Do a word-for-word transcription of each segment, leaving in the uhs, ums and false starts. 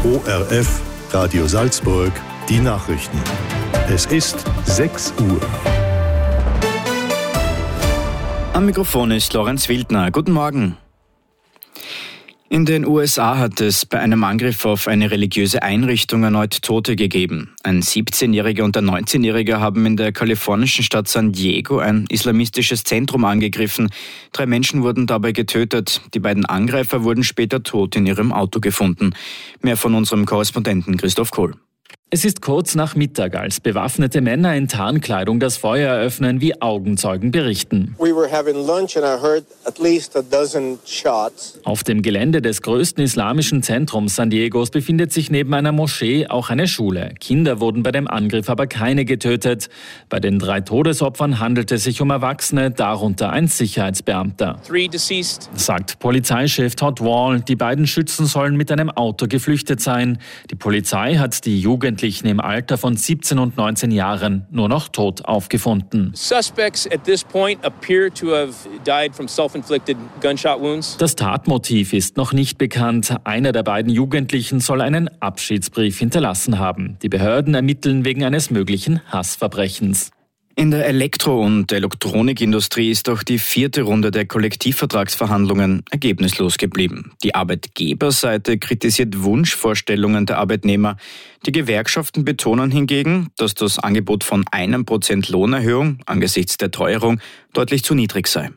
O R F, Radio Salzburg, die Nachrichten. Es ist sechs Uhr. Am Mikrofon ist Lorenz Wildner. Guten Morgen. In den U S A hat es bei einem Angriff auf eine religiöse Einrichtung erneut Tote gegeben. Ein siebzehnjähriger und ein neunzehnjähriger haben in der kalifornischen Stadt San Diego ein islamistisches Zentrum angegriffen. Drei Menschen wurden dabei getötet. Die beiden Angreifer wurden später tot in ihrem Auto gefunden. Mehr von unserem Korrespondenten Christoph Kohl. Es ist kurz nach Mittag, als bewaffnete Männer in Tarnkleidung das Feuer eröffnen, wie Augenzeugen berichten. We were having lunch and I heard at least a dozen shots. Auf dem Gelände des größten islamischen Zentrums San Diegos befindet sich neben einer Moschee auch eine Schule. Kinder wurden bei dem Angriff aber keine getötet. Bei den drei Todesopfern handelt es sich um Erwachsene, darunter ein Sicherheitsbeamter. Three deceased. Sagt Polizeichef Todd Wall. Die beiden Schützen sollen mit einem Auto geflüchtet sein. Die Polizei hat die Jugendlichen im Alter von siebzehn und neunzehn Jahren nur noch tot aufgefunden. Suspects at this point appear to have died from self-inflicted gunshot wounds. Das Tatmotiv ist noch nicht bekannt. Einer der beiden Jugendlichen soll einen Abschiedsbrief hinterlassen haben. Die Behörden ermitteln wegen eines möglichen Hassverbrechens. In der Elektro- und Elektronikindustrie ist auch die vierte Runde der Kollektivvertragsverhandlungen ergebnislos geblieben. Die Arbeitgeberseite kritisiert Wunschvorstellungen der Arbeitnehmer. Die Gewerkschaften betonen hingegen, dass das Angebot von einem Prozent Lohnerhöhung angesichts der Teuerung deutlich zu niedrig sei.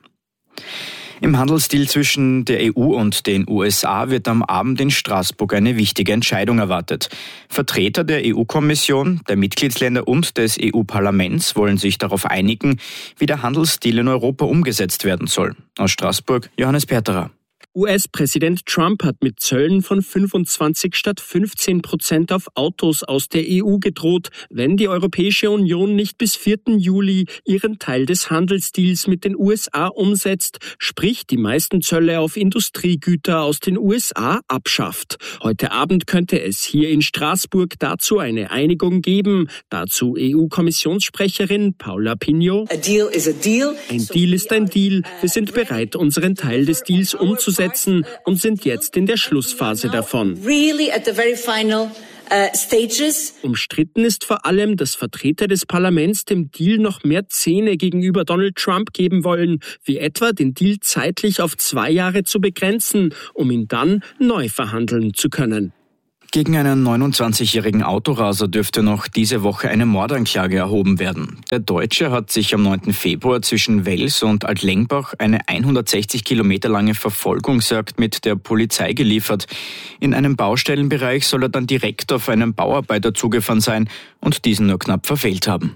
Im Handelsdeal zwischen der E U und den U S A wird am Abend in Straßburg eine wichtige Entscheidung erwartet. Vertreter der E U-Kommission, der Mitgliedsländer und des E U-Parlaments wollen sich darauf einigen, wie der Handelsdeal in Europa umgesetzt werden soll. Aus Straßburg, Johannes Perterer. U S-Präsident Trump hat mit Zöllen von fünfundzwanzig statt fünfzehn Prozent auf Autos aus der E U gedroht, wenn die Europäische Union nicht bis vierten Juli ihren Teil des Handelsdeals mit den U S A umsetzt, sprich die meisten Zölle auf Industriegüter aus den U S A abschafft. Heute Abend könnte es hier in Straßburg dazu eine Einigung geben. Dazu E U-Kommissionssprecherin Paula Pinho. A deal is a deal. Ein Deal ist ein Deal. Wir sind bereit, unseren Teil des Deals umzusetzen und sind jetzt in der Schlussphase davon. Really at the very final uh, stages. Umstritten ist vor allem, dass Vertreter des Parlaments dem Deal noch mehr Zähne gegenüber Donald Trump geben wollen, wie etwa den Deal zeitlich auf zwei Jahre zu begrenzen, um ihn dann neu verhandeln zu können. Gegen einen neunundzwanzigjährigen Autoraser dürfte noch diese Woche eine Mordanklage erhoben werden. Der Deutsche hat sich am neunten Februar zwischen Wels und Altlengbach eine hundertsechzig Kilometer lange Verfolgungsjagd mit der Polizei geliefert. In einem Baustellenbereich soll er dann direkt auf einen Bauarbeiter zugefahren sein und diesen nur knapp verfehlt haben.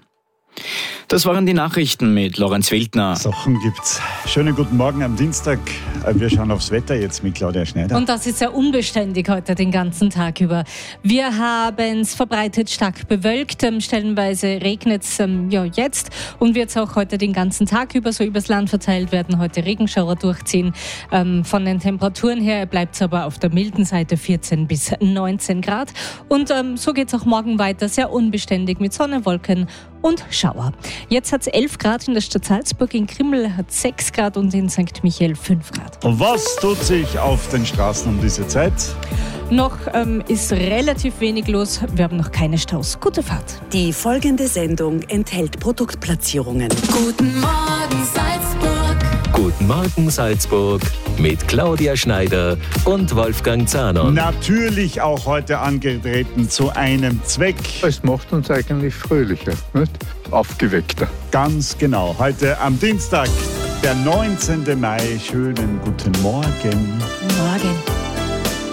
Das waren die Nachrichten mit Lorenz Wildner. Sachen gibt's. Schönen guten Morgen am Dienstag. Wir schauen aufs Wetter jetzt mit Claudia Schneider. Und das ist sehr unbeständig heute den ganzen Tag über. Wir haben es verbreitet stark bewölkt. Stellenweise regnet es ähm, ja, jetzt und wird es auch heute den ganzen Tag über so übers Land verteilt werden. Heute Regenschauer durchziehen. Ähm, von den Temperaturen her bleibt es aber auf der milden Seite vierzehn bis neunzehn Grad. Und ähm, so geht es auch morgen weiter. Sehr unbeständig mit Sonne, Wolken und Schauer. Jetzt hat es elf Grad in der Stadt Salzburg, in Krimml hat sechs Grad und in Sankt Michael fünf Grad. Und was tut sich auf den Straßen um diese Zeit? Noch ähm, ist relativ wenig los, wir haben noch keine Staus. Gute Fahrt. Die folgende Sendung enthält Produktplatzierungen. Guten Morgen Salzburg. Guten Morgen Salzburg mit Claudia Schneider und Wolfgang Zahner. Natürlich auch heute angetreten zu einem Zweck. Es macht uns eigentlich fröhlicher, nicht? Aufgeweckter. Ganz genau. Heute am Dienstag, der neunzehnten Mai. Schönen guten Morgen. Morgen.